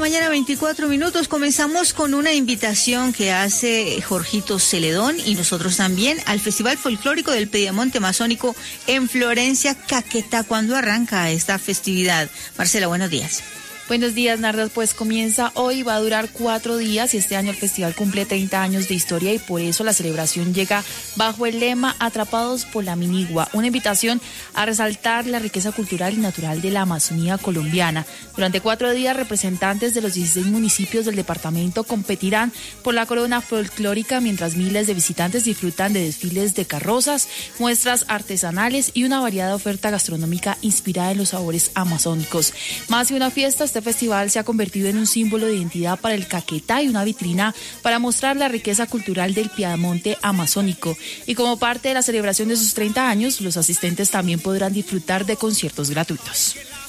mañana, 24 minutos. Comenzamos con una invitación que hace Jorgito Celedón y nosotros también al Festival Folclórico del Piedemonte Amazónico en Florencia, Caquetá. ¿Cuándo arranca esta festividad? Marcela, buenos días. Buenos días, Narda. Pues comienza hoy, va a durar 4 días y este año el festival cumple 30 años de historia y por eso la celebración llega bajo el lema Atrapados por la Minigua, una invitación a resaltar la riqueza cultural y natural de la Amazonía colombiana. Durante 4 días, representantes de los 16 municipios del departamento competirán por la corona folclórica, mientras miles de visitantes disfrutan de desfiles de carrozas, muestras artesanales y una variada oferta gastronómica inspirada en los sabores amazónicos. Más que una fiesta, este festival se ha convertido en un símbolo de identidad para el Caquetá y una vitrina para mostrar la riqueza cultural del Piedemonte amazónico. Y como parte de la celebración de sus 30 años, los asistentes también podrán disfrutar de conciertos gratuitos.